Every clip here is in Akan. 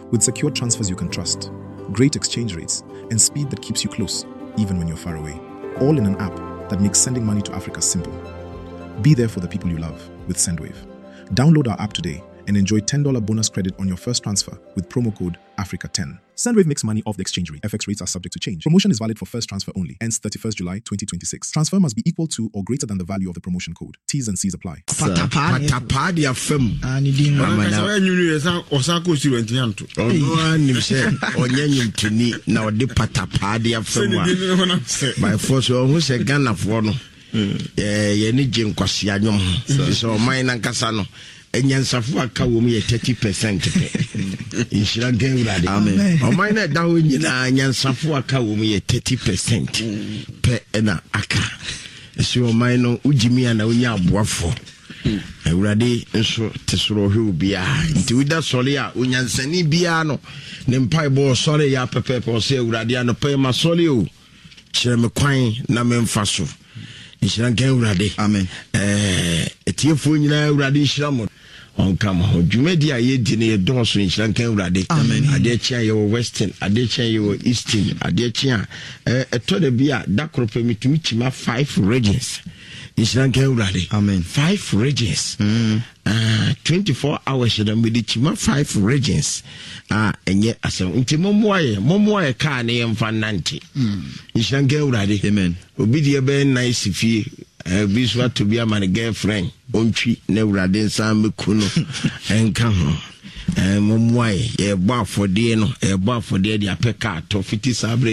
with secure transfers you can trust, great exchange rates, and speed that keeps you close, even when you're far away. All in an app that makes sending money to Africa simple. Be there for the people you love with Sendwave. Download our app today and enjoy $10 bonus credit on your first transfer with promo code Africa10. Sendwave makes money off the exchange rate. FX rates are subject to change. Promotion is valid for first transfer only. Ends 31st July 2026. Transfer must be equal to or greater than the value of the promotion code. T's and C's apply. Patapadia film. Now the patapadia film. By force, who's a gun of one. Any Jim Quasiano. So mine and Casano. And Yansafu Kawumi 30%. In Sri Lanka, amen. Or mine at down in Yansafu Kawumi 30% per ena aka. So mine Ujimi and Unya Buafo. Ready and so Tesoro who be into that solia, Unyansani Biano, Nempai Bo Sole ya Pepe or say Radiano Pema Solio, Chiramaquine, Namen Faso. In Sri Lanka, amen. A tearful Radi Shramon. On come home, Jumedia ye dinner doors in Sri Lanka, amen. Adechia your western, Adechia your eastern, Adechia, a total beer that could permit to meet my 5 regions. In Sri Lanka, amen. 5 regions, 24 hours, and with the Chima 5 regions. And yet, as a Momoy car name for 90. In Sri Lanka, amen. Obidia ben nice if you. Biswa to be a man girlfriend, Onchi, Neurade, Sam Kuno, and come. Mumway, a bar for Dino, a bar for Daddy, a peca, Tofiti Sabre,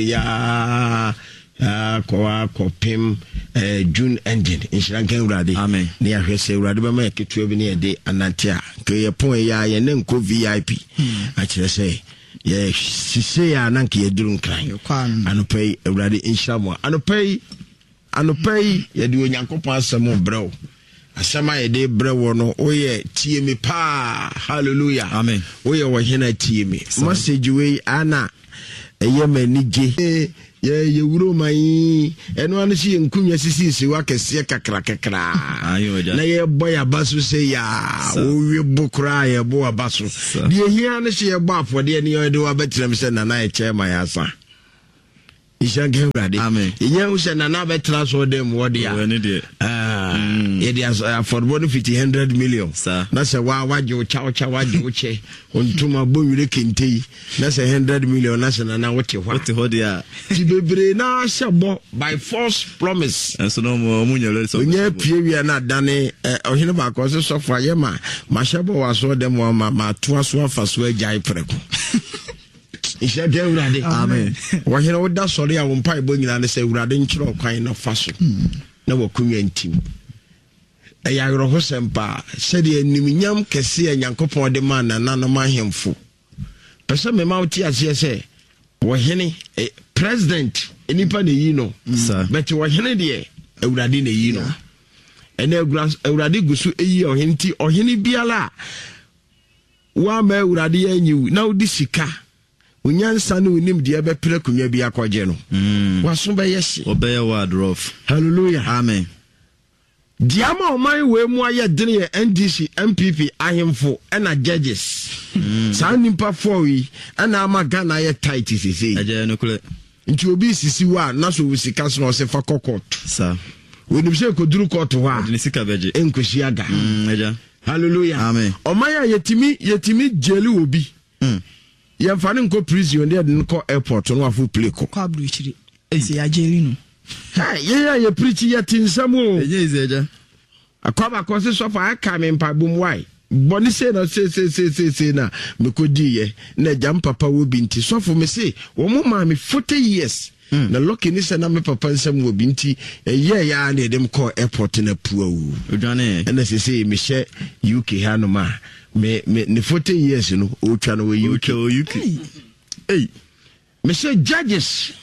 Koa, Pim, June engine, in Sri Lanka, amen. Near her say, Radaba, make it 12 a day, and Natia, Kaya Point, and then co VIP. I shall say. Yes, she say, Nanki, a drunk crying, and pay a radi in Shamwa, and pay. Ano pay ye di onyankopon asemo brew asema ye de brew no oye tie me pa hallelujah amen oye wo hena tie me message we ana eye manige ye wuro man eno anu si nkunya sisi wa kese kakra na ye boy abaso say ya o we bokra ye bo abaso de hia ne se ye bo afode ne ye de wa betrem se na ye chairman ya sa amen. You say na betra so dem wodia. It is for 100 million. That's a wajo cha wajo che. Ontuma bonwire kente. That's 100 million. That's na what you want. What hodia. Tibebre na shabo by false promise. And so no more munya so. Nye pie na dane ohine ba ko so for yema. Ma shabo wa so dem ma to so afa so agai preko. Amen. Why you know that sorry I won't pay bringing and say we are in chiro kind of fashion. No community. A yaro hosempa said the niminyam kesi and yankopon demand and none of my himful. Person me mouth as you say, Wahini a president anybody you know, sir. But Wahini dear, a Uradine you know. And a grass a Radigusu a year or hinty or hini biala. Wame Uradi and you now this car. Unyansa no nim de be pere kunwa bi akwaje no waso be yesi obey word rough hallelujah amen diama oman we mu aye dene NDC MPP ahemfo na judges sa nimpa for wi na amagana ye tight sisi aje no kule nti obi sisi wa na so wusika so se fa court sir we nim se ko duru court wa de sika beje enkoshi aga aja hallelujah amen oman yetimi jeli obi ya fani nko prison dey nko airport no afu play ko abru chiri ese ya jeri no ha ye preach ya tinsam o eja akwa ko se so fa aka me mpa bum why boni se na se na me ko diye na jam papa wo binti so fo me se wo mo ma me 40 years na lucky ni se na me papa nsam wo binti ye ya na dem ko airport na puo odwane na se me she UK hanoma me 40 years no o twa no we UK hey me say judges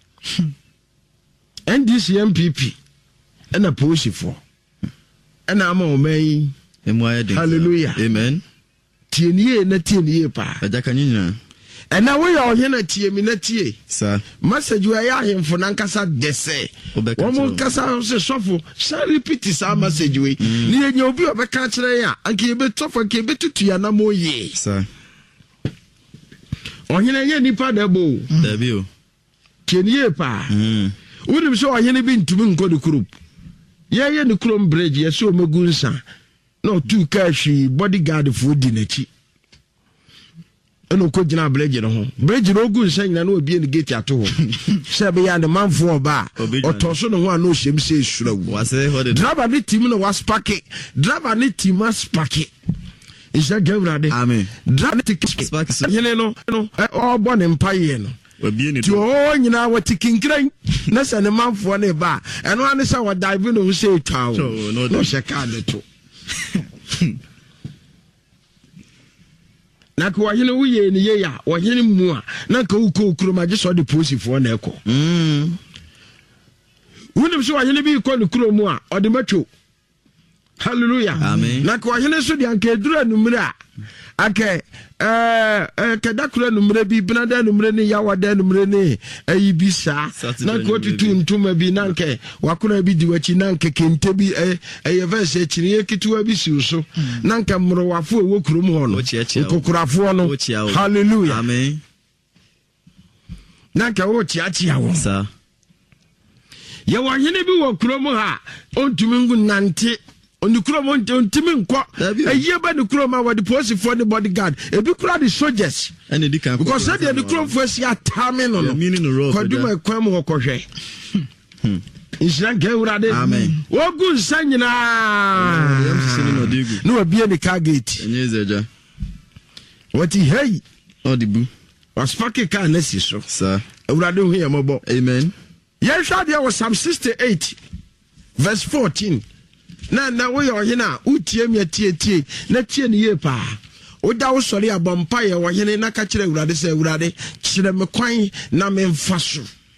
NDC MPP and a push for and I'm on me hallelujah amen tienie na tienie pa ajakanyina and now we are here na tie mi na tie sir message we are him for nankasa dese omo kasa se sofo say repeat sa message we ni enye obi obeka kire ya anke be tofo anke be tutu ya na moye sir Ohene ye nipa debo. Debio. Tienie pa. Unim so ohene bi ntumi nko de kurup. Ye ne krom bridge ye so omegun sa. No two kashi bodyguard for di nachi. Eno ko gina bridge no ho. Bridge no gun sa nyina no obi en gate ato ho. Se be ya ne manfo oba. Otoso no ho a no hyem se surawu. Wase ho de. Driver ne team no was parking. Driver ne team was parking. Isha Gavrade. Amen. Driver ne spark so. Yene no all born empire no. Obi ni to o nyina wati kinkran na se ne manfo ne ba eno ane sa wa dive no se twa o no sheka de to na ko wahene wuye ne ye ya wahene mu a na ka uko kuroma je so de posifo na eko wunim so wahene bi ko ne kuromu a ode matwo hallelujah amen na ko wahene so de anka edura numre a ake kedakura numre bi binada numre ne yawada numre ne ayibisa na ko tutu ntuma bi nanke wakuna bi diwachi nanke kente bi verse chiriye kituwa bi siuso nanka mro wafo ewo kurom ho no kokurafo no hallelujah amen nanka wo chiachia wo sa ye wahene bi wo kurom ha ontumi ngu nante Onikuro ontimi nkwa eye ba ne kuro ma wadi police for the bodyguard ebi kura the soldiers ene di kan because said the kuro for si atame no kwaduma kwam ho kohwe inshan ke urade amen ogu nsanyina yam sisi no digu no obie ne car gate enyezeja wati hey odibu waspake car na si so sa urade hu yambo amen yesha dia was Psalm 68 verse 14 na we ohina utie miatie na tie ne ye pa oda wo sori abompa ye ohine na ka kire urade se urade kire me kwan na me mfaso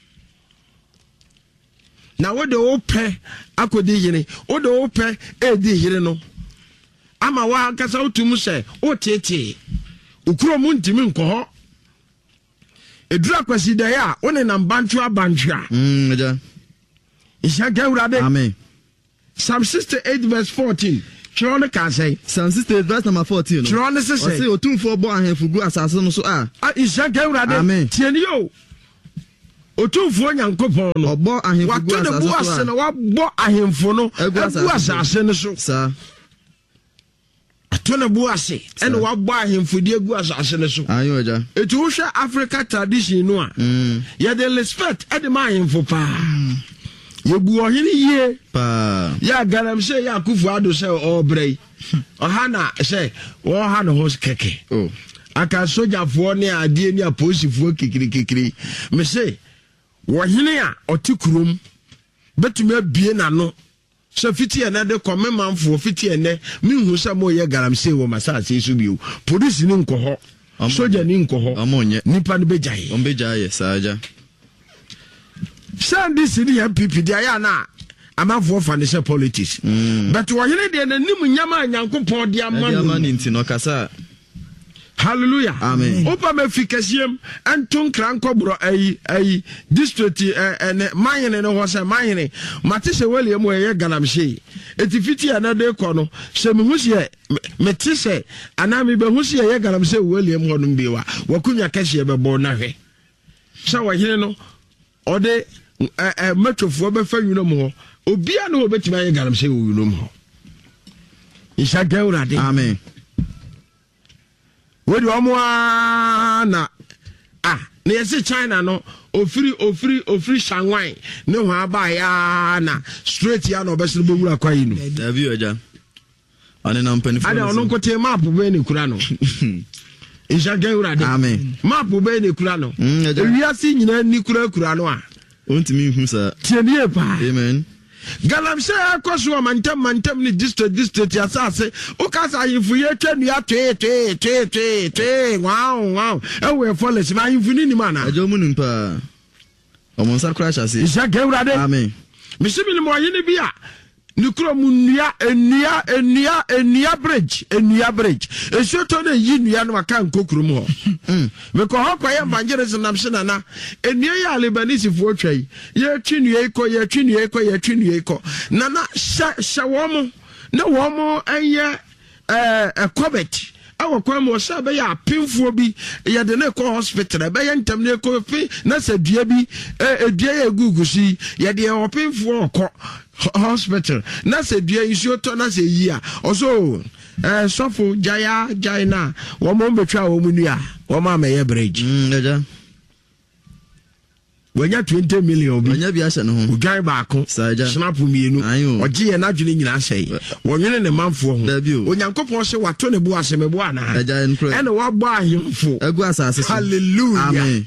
na wo de ope akodi yire wo de ope edi yire no ama wa kasa utum se otete ukuro mu ntimi nkoho edura kwasi da ya woni na mbantu abantwa aja isha ga urade amen Psalm 68 verse 14. Chirone can say. Psalm 68 verse number 14. Chirone say. Say otumfo bo ahenfugu asase no so a. Isha gawrade. Amen. Tieni yo. Otumfo nyankopon no. Obo ahenfugu asase so a. Wato de bo ase na wabo ahenfo no. Egu asase no so. Sa. Ato na bo ase. Ene wabo ahenfo de egu asase no so. Ayo ja. Etu wo hwe Africa tradition no a. Ya de respect ede ma ahenfo pa. Yebu ohini ye pa ya garam se ya kufu ado se obrei ohana se ohana hos keke oh aka soja fo ne ade ni aposifo kikiri me se wohini a otikurum betumi abie na no se fiti ene de komme manfo fiti ene minhu se mo ye garam se wo masase su biu police ni nkoho soja ni nkoho amonye nipa ne bejaye ombejaye saja Sandi sini MPP dia ya na amafo fa ne politics but wo hene de na nim nyama nyankopon dia man nti no kasa hallelujah amen opa mafikasiem anton krankobro ai district ene manyene no ho se manyene mate se William ye ganamhye etifiti ana de ko no se mehusie mete se ana me behusie ye ganamhye William ho no biwa wakunya kase bebo na hwe se wo hene no ode metofo be fa yunom ho obia na obetima ye garam se yunom ho isha gawrade amen wodi omo na na yesi China no ofiri Shanghai ne ho aba ya na straight ya na obesiri bowura kwa yinu davi oja ane na mpanifo ada ono kote map be ne kura no isha gawrade amen map be ne kura no ewiase nyina ni kura no a ontimi hu sa tienie pa amen galamse akoso mantem ni district asase ukasa yifu ye twanu ya twe wow ewe foles ma yifu ni mana ajo mu nimpa omonsa crash ase isa gawrade amen misimi ni mo yini bia nikro mu enia bridge esoto na yinua no aka nkokuru ho me ko hokwa ye evangelism nam se nana enia ya Lebanese fo twai ye twinua iko nana shawomo na womo eye ekobet awo kwa mo sha be ya pinfuo bi ye de ne ko hospital be ye ntam ne ko fi na sa dua bi edua ye gugusi ye de opinfuo ko hospital na sa dua isuo to na sa yi a oso sofo jaina wo mo betwa wo munua wo ma me ye bridge eja wanya 20 million bi wanya bi ahye no ho ugai baako saja snap mienu oje ye na dwene nyina sei wonwene ne manfo ho onyankopon se wato ne bo ase me bo ana eja ene wa bo ahemfo egu asase hallelujah amen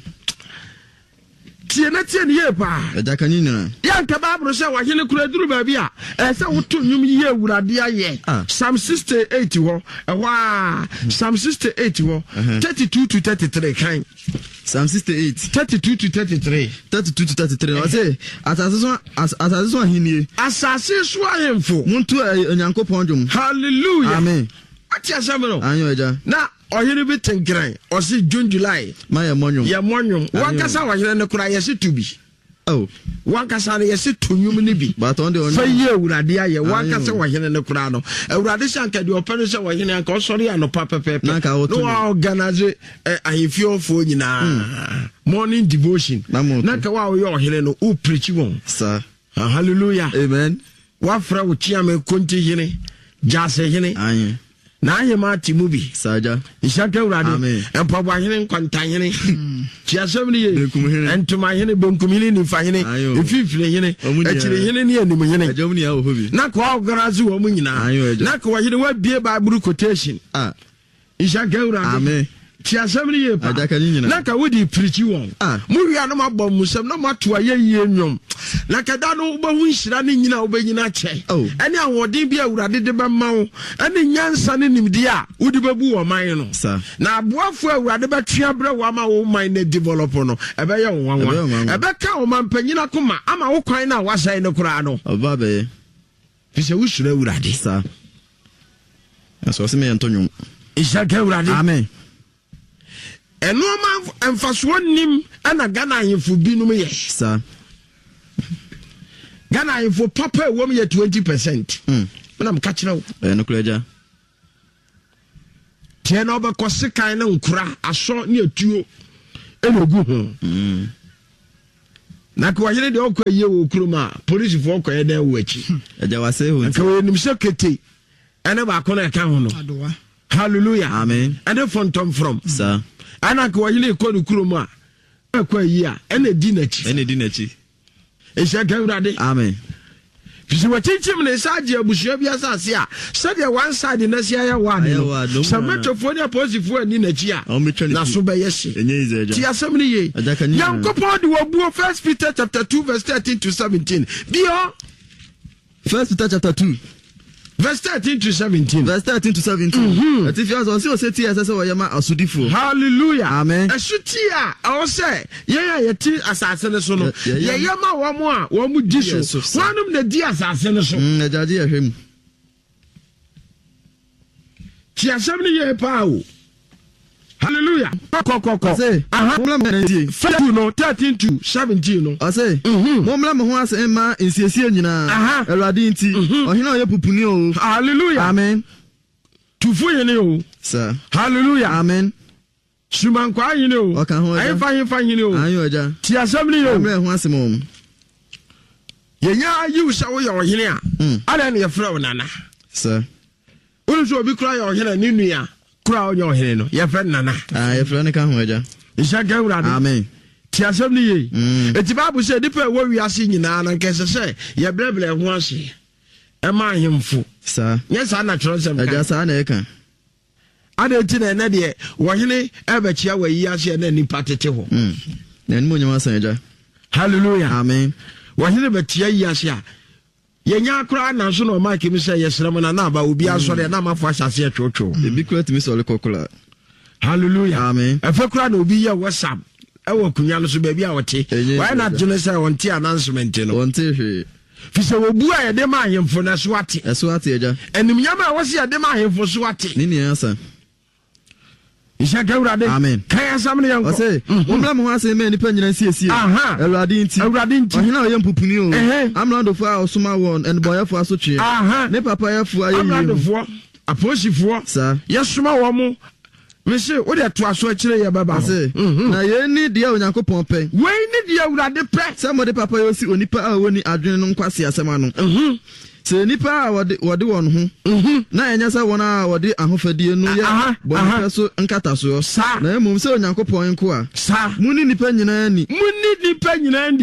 tie ne ye pa eja kanyina ya nka babro se wa hene kura duru ba bi a se woto nwum ye awurade aye Psalm 68 ho wa Psalm 68 ho 32 to 33 kan Psalm 68 32 to 33 32 to 33 I say asase so ahenie asase so ahemfo muntu onyankopon dwom hallelujah amen ati asamero anyo eja na oyere bi tenkran o si June July ma ye monwom wankasa wahire ne kura ye se tubi wankasa ne ye se tonyum ne bi but on the on fa ye awurade aye wankasa wahire ne kura no awurade shanka de opere se wahire anka o sori anopa pepepe no organize ahifio nyina morning devotion na ka wa yo ohire no o preach won sir hallelujah amen wa fra wo chiame konti hine jase hine amen na ahema timubi saja ishaka urade empabo ahene kwantahene chiasem ni ye entuma hene benkum hene ni fa hene efifire hene akire hene ni anim hene ajomni ya ohobi na ko ogarazi wo mu nyina na ko hene wa bie bible quotation ishaka urade amen chiasem ni ye pa na ka wodi preach won mu wi anu mabom musem na mato aye yie nwom na kada no bo hu nhira ne nyina obanyina che ene awodin bi awurade de bemma wo ene nyansa ne nimdi a wodi bebu wo man no na aboafo awurade betwea bre wo ama wo man na develop no ebe ye wonwanwa ebe ka wo man panyina koma ama wo kwan na wasai ne kura no obabe fise wo sura awurade sa aso se me entonwom ishaka awurade amen eno ma emfaso nim ana Ghana ahemfo binum ye sa Ghana ahemfo papa wom ye 20%. Na mka kire wo no kuraja tie na obekose kan na nkura aso ne atuo ena gu ho na ko yele de okoye wo kuruma police fo okoye den wo achi eja wase ho nti ko nim sekete ene ba ko na ka ho no hallelujah amen ene fontom from sir ana ko yele ko no kuruma akoyi a ene di nachi esha gawrade amen fisi wachichim ne saje abusua bi asase a sade one side na sia ya one no sametofo ne aposifo ani na chi a na so be yesi ti asem ne ye yankopon de wabuo 1 Peter chapter 2 verse 13 to 17 bio 1 Peter chapter 2 verse 13 to 17 verse 13 to 17 that if you also say tia say we yama asudifo hallelujah amen esutia o say ye yeti asase ne so no ye yama wo mo a wo mu di so wanum na di asase ne so na jaji ehwem ti asem ne ye pa o hallelujah kokoko say mumla me die 13 to 17 no I say mumla me ho ase ma nsiesie nyina awurade nti ohina ye pupuni o hallelujah amen tufu ye ne o sir hallelujah amen suman kwa ye ne o ai fa ye ne o ayo aja ti asem ne yo mumla ho ase mom ye nya yi usa wo ye ohine a ala ne ye fra wo nana sir unu so obi kura ye ohine ni nua kura onye ohene no ye fe nana ye fe ne ka ho aja isha gawrade amen ti asem ni ye eti babu se dipa wo wiase nyina na nkese se ye bleble ho ase e ma ahemfo sa yes ana tronsem aja sa na e kan ada ti na de wo hene e ba chia wa yi ase na ni patete ho na ni mo nyama san aja hallelujah amen wo hene ba tia yi ase a yenya akra na so no mark mi say yesrem na ba obi asore na mafo asase atwotwo e bi kra timi so le kokula hallelujah amen e fa kra na obi ya whatsapp e wo kunya no so ba bi a wote why na jene say wonte announcement no wonte hwe fi se wo bu a ye de ma ahemfo na so ate eja enim nyama a wo se ye de ma ahemfo so ate ni ni ansa isha gawrade amen kan asam ne yanko ose mumla mo ase me nipa nyina siesie awurade nti ohina oye mpupuni o amrando fo a osuma won en boyefo asotwe ne papa yefo ayi aposifoɔ sa yɛsoma wɔ mo mese wode to aso akyire yɛ bɛba na yɛni deɛ onyankopɔn pɛ wei ne deɛ awurade pɛ sɛ mode papa yɛsi onipa a wɔni adwene no nkwase asɛm ano sɛ nipa a wɔde wɔn ho na ɛnyɛ sɛ wɔn a wɔde ahofadie no yɛ bɔnepɛ so nkatasoɔ na mmom sɛ onyankopɔn nko a muni nipa nyinaa ni